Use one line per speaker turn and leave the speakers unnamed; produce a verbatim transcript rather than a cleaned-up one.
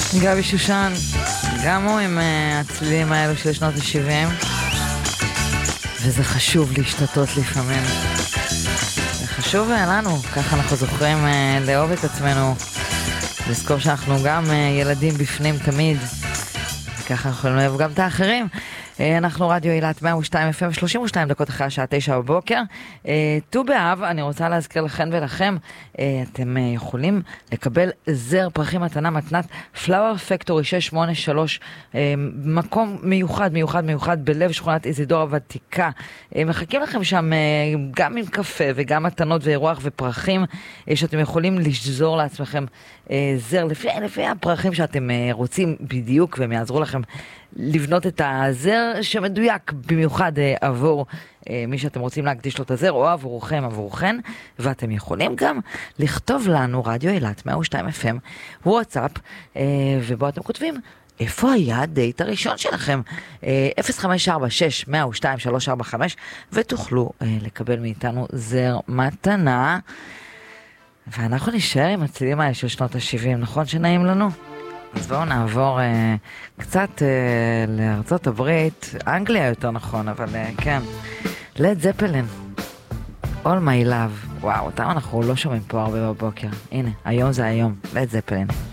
גבי שושן, גם הוא עם uh, הצלילים האלו של שנות ה-שבעים, וזה חשוב להשתתות לפעמים. זה חשוב לנו, ככה אנחנו זוכרים uh, לאהוב את עצמנו, לזכור שאנחנו גם uh, ילדים בפנים תמיד, וככה אנחנו יכולים לאהוב גם את האחרים. אנחנו רדיו אילת מאה ושתיים אף אם, שלושים ושתיים דקות אחרי השעה תשע בבוקר. ט"ו באב, אני רוצה להזכיר לכם ולכם, אתם יכולים לקבל זר פרחים מתנה מתנת פלאואר פקטורי שש שמונה שלוש, מקום מיוחד מיוחד מיוחד בלב שכונת איזידור הוותיקה. מחכים לכם שם גם עם קפה וגם מתנות ואירוח ופרחים שאתם יכולים לשזור לעצמכם זר לפי, לפי הפרחים שאתם רוצים בדיוק, והם יעזרו לכם לבנות את הזר שמדויק במיוחד עבור מי שאתם רוצים להקדיש לו את הזר, או עבורכם, עבורכן. ואתם יכולים גם לכתוב לנו רדיו אילת מאה ושתיים אף אם וואטסאפ, ובו אתם כותבים איפה היה הדייט הראשון שלכם, אפס חמש ארבע שש מאה ושתיים שלוש ארבע חמש, ותוכלו לקבל מאיתנו זר מתנה. ואנחנו נשאר עם הצלילים האלה של שנות ה-שבעים, נכון שנעים לנו? אז בואו נעבור אה, קצת אה, לארצות הברית, אנגליה יותר נכון, אבל אה, כן. לד זפלין, All My Love. וואו, אותם אנחנו לא שומעים פה הרבה בבוקר. הנה, היום זה היום, לד זפלין.